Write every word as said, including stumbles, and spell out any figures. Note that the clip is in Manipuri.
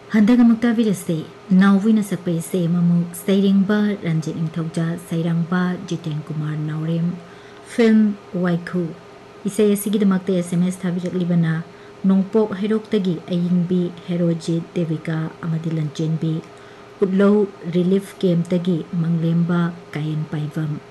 हंदगमक्ता विरसे नाविन सकपै से ममुक सैरिंगबा रंजित निंथौजा सैरांगबा जितेन कुमार नावरेम फिल्म वाइखु इसे सिगिदमक्ते एसएमएस थाबिरकलिबना नोंपोक हेरोक्तगी अयिंगबी हेरोजित देविका अमदि लंचेनबी उद्लौ रिलीफ कैंप तगी मंगलेम्बा कायन पाइवम